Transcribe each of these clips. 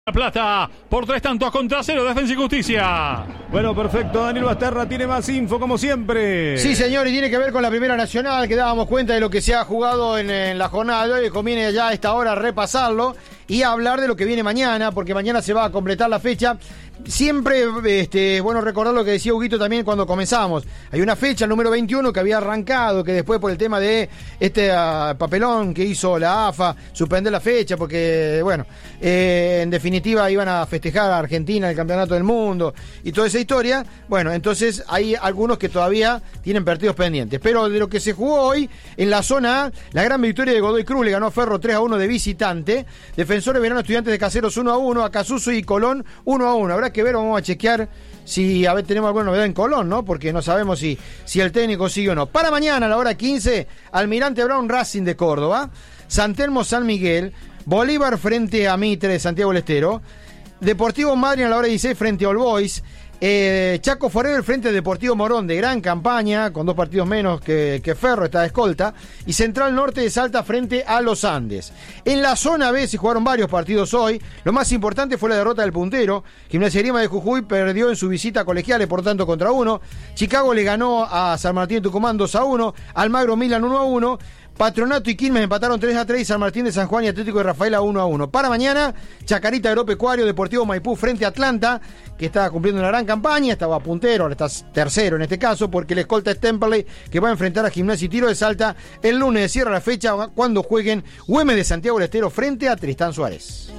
La Plata, por 3-0, Defensa y Justicia. Bueno, perfecto, Daniel Basterra tiene más info como siempre. Sí, señor, y tiene que ver con la Primera Nacional, que dábamos cuenta de lo que se ha jugado en la jornada de hoy. Conviene ya a esta hora repasarlo y hablar de lo que viene mañana, porque mañana se va a completar la fecha. Siempre bueno recordar lo que decía Huguito también cuando comenzamos. Hay una fecha, el número 21, que había arrancado, que después por el tema de papelón que hizo la AFA, suspender la fecha, porque, bueno, en definitiva iban a festejar a Argentina el campeonato del mundo y toda esa historia. Bueno, entonces hay algunos que todavía tienen partidos pendientes. Pero de lo que se jugó hoy, en la zona A, la gran victoria de Godoy Cruz, le ganó a Ferro 3-1 de visitante. Defensores Verano, Estudiantes de Caseros 1-1, Acasuso y Colón 1-1. Habrá que ver, vamos a chequear si a ver tenemos alguna novedad en Colón, ¿no? Porque no sabemos si el técnico sigue o no. Para mañana a la hora 15, Almirante Brown, Racing de Córdoba, San Telmo, San Miguel, Bolívar frente a Mitre de Santiago del Estero, Deportivo Madryn a la hora 16 frente a All Boys, Chaco Forever frente a Deportivo Morón, de gran campaña, con 2 partidos menos que Ferro, está de escolta, y Central Norte de Salta frente a Los Andes. En la zona B se jugaron varios partidos hoy. Lo más importante fue la derrota del puntero. Gimnasia y Grima de Jujuy perdió en su visita a Colegiales, por tanto, contra 1. Chicago le ganó a San Martín de Tucumán 2-1, Almagro Milan 1-1. Patronato y Quilmes empataron 3-3, San Martín de San Juan y Atlético de Rafaela 1-1. Para mañana, Chacarita Agropecuario, Deportivo Maipú frente a Atlanta, que está cumpliendo una gran campaña, estaba puntero, ahora está tercero en este caso, porque el escolta es Temperley, que va a enfrentar a Gimnasia y Tiro de Salta el lunes. Cierra la fecha cuando jueguen Güemes de Santiago del Estero frente a Tristán Suárez.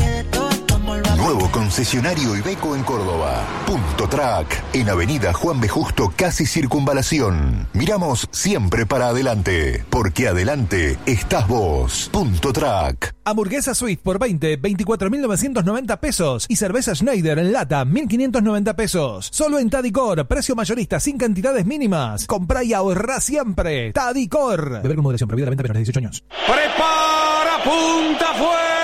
Nuevo concesionario Iveco en Córdoba. Punto Track, en Avenida Juan B. Justo, casi Circunvalación. Miramos siempre para adelante, porque adelante estás vos. Punto Track. Hamburguesa Swift por 24.990 pesos. Y cerveza Schneider en lata, 1.590 pesos. Solo en Tadicor, precio mayorista sin cantidades mínimas. Comprá y ahorrá siempre. Tadicor. Beber con moderación, prohibida la venta menores de 18 años. Prepara, punta, fue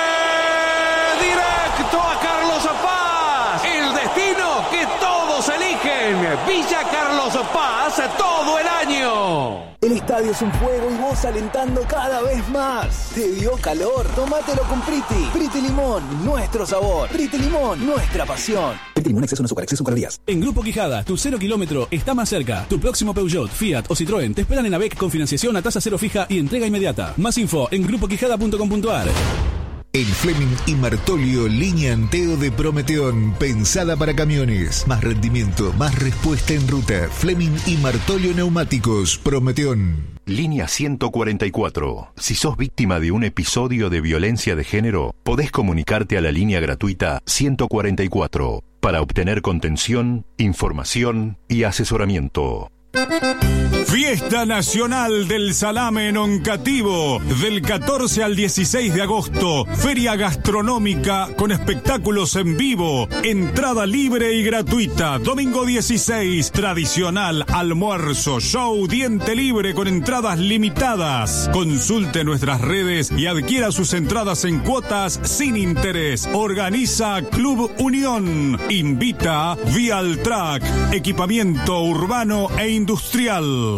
directo a Carlos Paz. El destino que todos eligen. Villa Carlos Paz todo el año. El estadio es un fuego y vos alentando cada vez más. ¿Te dio calor? Tómatelo con Priti. Priti Limón, nuestro sabor. Priti Limón, nuestra pasión. Priti Limón, exceso no azúcar, exceso calorías. En Grupo Quijada, tu 0 kilómetro está más cerca. Tu próximo Peugeot, Fiat o Citroën te esperan en AVEC con financiación a tasa cero fija y entrega inmediata. Más info en grupoquijada.com.ar. El Fleming y Martolio, línea Anteo de Prometeón, pensada para camiones. Más rendimiento, más respuesta en ruta. Fleming y Martolio Neumáticos, Prometeón. Línea 144. Si sos víctima de un episodio de violencia de género, podés comunicarte a la línea gratuita 144 para obtener contención, información y asesoramiento. Fiesta Nacional del Salame en Oncativo, del 14 al 16 de agosto. Feria gastronómica con espectáculos en vivo. Entrada libre y gratuita. Domingo 16, tradicional almuerzo, show, diente libre con entradas limitadas. Consulte nuestras redes y adquiera sus entradas en cuotas sin interés. Organiza Club Unión. Invita Vialtrack, equipamiento urbano e industrial.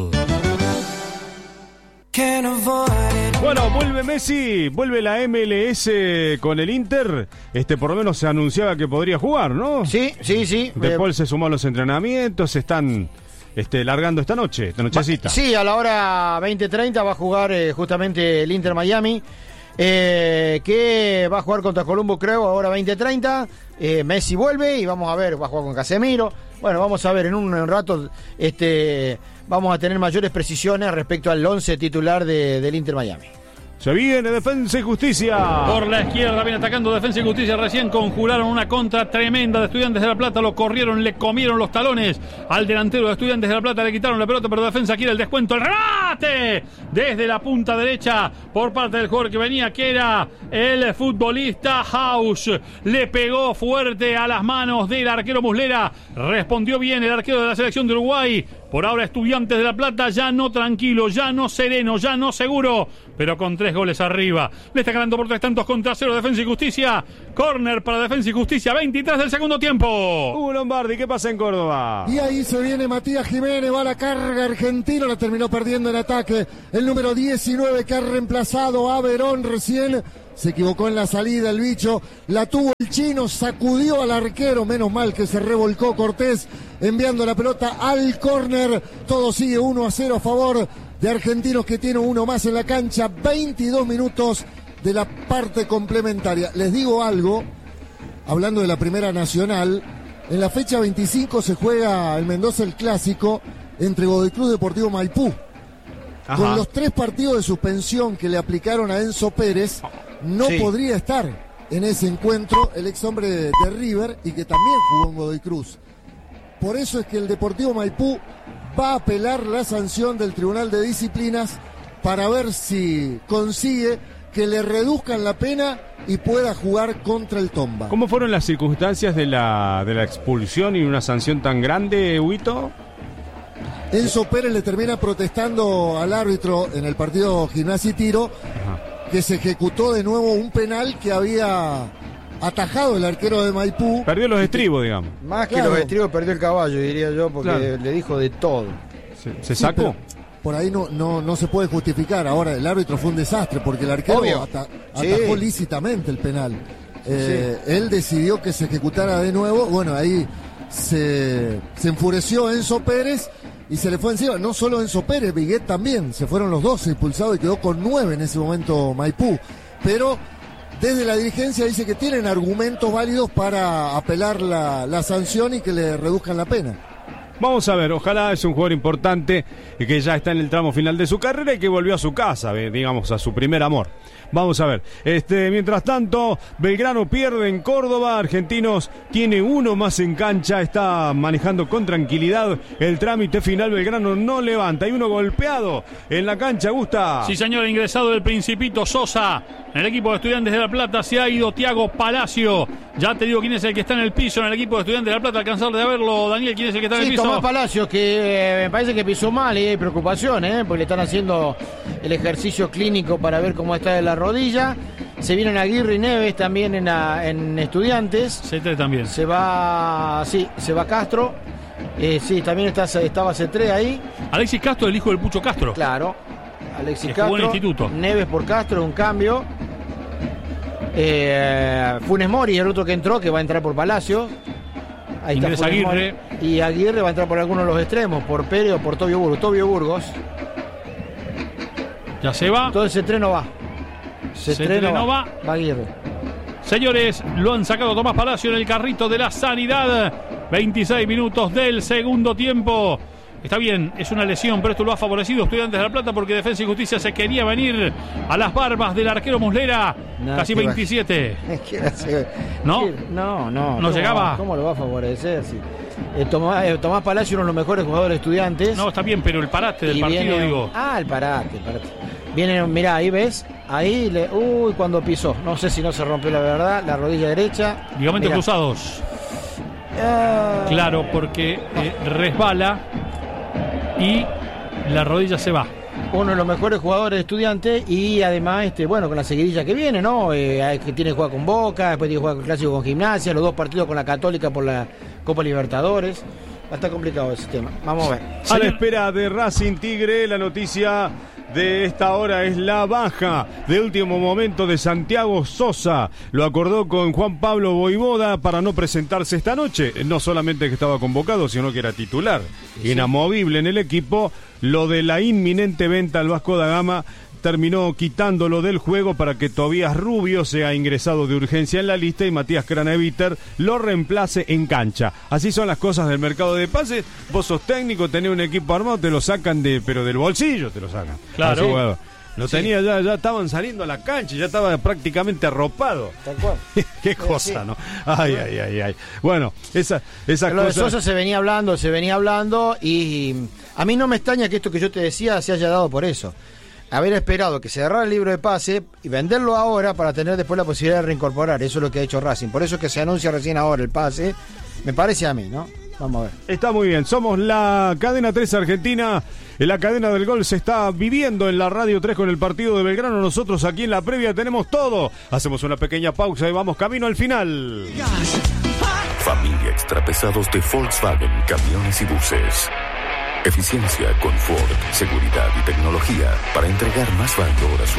Bueno, vuelve Messi, vuelve la MLS con el Inter. Por lo menos se anunciaba que podría jugar, ¿no? Sí. Después se sumó a los entrenamientos, se están largando esta nochecita. Sí, a la hora 20:30 va a jugar justamente el Inter Miami, que va a jugar contra Colombo, creo, ahora 20:30. Messi vuelve y vamos a ver, va a jugar con Casemiro. Bueno, vamos a ver en un rato, vamos a tener mayores precisiones respecto al 11 titular del Inter Miami. Se viene Defensa y Justicia. Por la izquierda viene atacando Defensa y Justicia. Recién conjuraron una contra tremenda de Estudiantes de La Plata. Lo corrieron, le comieron los talones al delantero de Estudiantes de La Plata. Le quitaron la pelota, pero Defensa quiere el descuento. El remate desde la punta derecha por parte del jugador que venía, que era el futbolista House. Le pegó fuerte a las manos del arquero Muslera. Respondió bien el arquero de la selección de Uruguay. Por ahora Estudiantes de La Plata ya no tranquilo, ya no sereno, ya no seguro, pero con 3 goles arriba. Le está ganando por 3-0 Defensa y Justicia. Córner para Defensa y Justicia, 23 del segundo tiempo. Hugo Lombardi, ¿qué pasa en Córdoba? Y ahí se viene Matías Jiménez, va a la carga argentina, la terminó perdiendo en ataque. El número 19 que ha reemplazado a Verón recién Se equivocó en la salida el bicho, la tuvo el chino, sacudió al arquero, menos mal que se revolcó Cortés, enviando la pelota al córner. Todo sigue 1-0 a favor de Argentinos, que tiene uno más en la cancha. 22 minutos de la parte complementaria. Les digo algo, hablando de la Primera Nacional, en la fecha 25 se juega el Mendoza el Clásico entre Godoy Cruz Deportivo Maipú. Ajá. Con los 3 partidos de suspensión que le aplicaron a Enzo Pérez, no podría estar en ese encuentro el ex hombre de River y que también jugó en Godoy Cruz. Por eso es que el Deportivo Maipú va a apelar la sanción del Tribunal de Disciplinas para ver si consigue que le reduzcan la pena y pueda jugar contra el Tomba. ¿Cómo fueron las circunstancias de la expulsión y una sanción tan grande, Huito? Enzo Pérez le termina protestando al árbitro en el partido Gimnasia y Tiro. Ajá. Que se ejecutó de nuevo un penal que había atajado el arquero de Maipú. Perdió los estribos, digamos. Más que los estribos, perdió el caballo, diría yo, porque le dijo de todo. ¿Se sacó? Por ahí no se puede justificar. Ahora, el árbitro fue un desastre porque el arquero atajó lícitamente el penal. Él decidió que se ejecutara de nuevo. Bueno, ahí se enfureció Enzo Pérez y se le fue encima. No solo Enzo Pérez, Viguet también. Se fueron los dos expulsados y quedó con 9 en ese momento Maipú. Pero desde la dirigencia dice que tienen argumentos válidos para apelar la sanción y que le reduzcan la pena. Vamos a ver, ojalá, es un jugador importante que ya está en el tramo final de su carrera y que volvió a su casa, digamos, a su primer amor. Vamos a ver, mientras tanto, Belgrano pierde en Córdoba, Argentinos tiene uno más en cancha, está manejando con tranquilidad el trámite final, Belgrano no levanta, hay uno golpeado en la cancha, Gusta. Sí señor, ingresado el Principito Sosa, en el equipo de Estudiantes de La Plata se ha ido Tiago Palacio, ya te digo quién es el que está en el piso en el equipo de Estudiantes de La Plata, alcanzar de verlo, Daniel, quién es el que está en el piso. Tomás Palacios, que me parece que pisó mal y hay preocupación, porque le están haciendo el ejercicio clínico para ver cómo está de la rodilla. Se vienen Aguirre y Neves también en Estudiantes. C3 también. Se va Castro. Sí, también estaba C3 ahí. Alexis Castro, el hijo del Pucho Castro. Claro. Alexis que Castro. jugó en el instituto. Neves por Castro, un cambio. Funes Mori, el otro que entró, que va a entrar por Palacio. Ahí Ingresa está Aguirre. Y Aguirre va a entrar por alguno de los extremos, por Pérez o por Tobio Burgos. Tobio Burgos. Ya se va. Entonces C3 no va. C3 no va. Va Aguirre. Señores, lo han sacado Tomás Palacio en el carrito de la sanidad. 26 minutos del segundo tiempo. Está bien, es una lesión, pero esto lo ha favorecido Estudiantes de La Plata porque Defensa y Justicia se quería venir a las barbas del arquero Muslera. Casi 27. ¿No? ¿No llegaba? ¿Cómo lo va a favorecer? Sí. Tomás Palacio, uno de los mejores jugadores de Estudiantes. No, está bien, pero el parate del partido, digo. El parate. Viene, mirá, ahí ves. Ahí, cuando pisó. No sé si no se rompió la verdad, la rodilla derecha. Ligamentos cruzados. Claro, porque resbala y la rodilla se va. Uno de los mejores jugadores de Estudiantes y además, con la seguidilla que viene, ¿no? Que tiene que jugar con Boca, después tiene que jugar con Clásico con Gimnasia, los 2 partidos con la Católica por la Copa Libertadores. Está complicado ese tema. Vamos a ver. A la espera de Racing Tigre, la noticia de esta hora es la baja de último momento de Santiago Sosa. Lo acordó con Juan Pablo Voivoda para no presentarse esta noche. No solamente que estaba convocado, sino que era titular. Inamovible en el equipo. Lo de la inminente venta al Vasco da Gama terminó quitándolo del juego para que Tobías Rubio sea ingresado de urgencia en la lista y Matías Craneviter lo reemplace en cancha. Así son las cosas del mercado de pases. Vos sos técnico, tenés un equipo armado, te lo sacan pero del bolsillo te lo sacan. Claro. Lo tenía ya estaban saliendo a la cancha, ya estaba prácticamente arropado. Tal cual. Qué cosa, ¿no? Ay. Bueno, esa lo de Sosa se venía hablando y a mí no me extraña que esto que yo te decía se haya dado por eso. Haber esperado que se cerrara el libro de pase y venderlo ahora para tener después la posibilidad de reincorporar. Eso es lo que ha hecho Racing. Por eso es que se anuncia recién ahora el pase. Me parece a mí, ¿no? Vamos a ver. Está muy bien. Somos la cadena 3 Argentina. La cadena del gol se está viviendo en la Radio 3 con el partido de Belgrano. Nosotros aquí en la previa tenemos todo. Hacemos una pequeña pausa y vamos camino al final. Familia Extrapesados de Volkswagen Camiones y Buses. Eficiencia, confort, seguridad y tecnología para entregar más valor a su